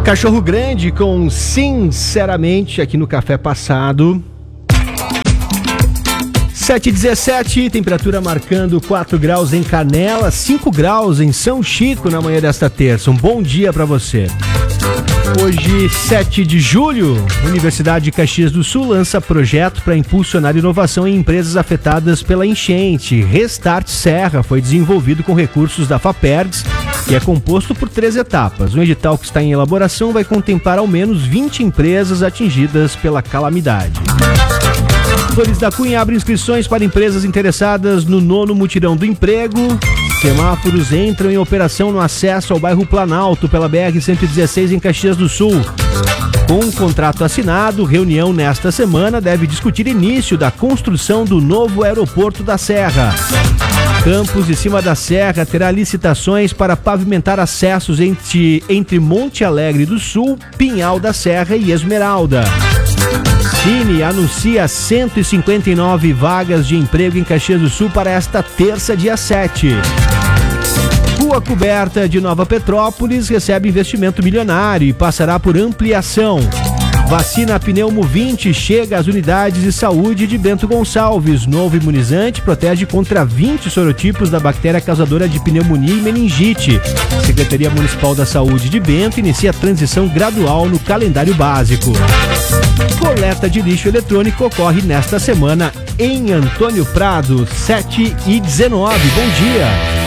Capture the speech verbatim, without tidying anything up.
Cachorro Grande com Sinceramente aqui no Café Passado. sete e dezessete, temperatura marcando quatro graus em Canela, cinco graus em São Chico na manhã desta terça. Um bom dia para você. Hoje, sete de julho, Universidade de Caxias do Sul lança projeto para impulsionar inovação em empresas afetadas pela enchente. Restart Serra foi desenvolvido com recursos da FAPERGS e é composto por três etapas. O edital que está em elaboração vai contemplar ao menos vinte empresas atingidas pela calamidade. Flores da Cunha abre inscrições para empresas interessadas no nono mutirão do emprego. Semáforos entram em operação no acesso ao bairro Planalto pela B R cento e dezesseis em Caxias do Sul. Com um contrato assinado, reunião nesta semana deve discutir início da construção do novo aeroporto da Serra. Campos de Cima da Serra terá licitações para pavimentar acessos entre, entre Monte Alegre do Sul, Pinhal da Serra e Esmeralda. Cine anuncia cento e cinquenta e nove vagas de emprego em Caxias do Sul para esta terça, dia sete. Rua Coberta de Nova Petrópolis recebe investimento milionário e passará por ampliação. Vacina Pneumo vinte chega às unidades de saúde de Bento Gonçalves. Novo imunizante protege contra vinte sorotipos da bactéria causadora de pneumonia e meningite. Secretaria Municipal da Saúde de Bento inicia a transição gradual no calendário básico. Coleta de lixo eletrônico ocorre nesta semana em Antônio Prado, sete e dezenove. Bom dia!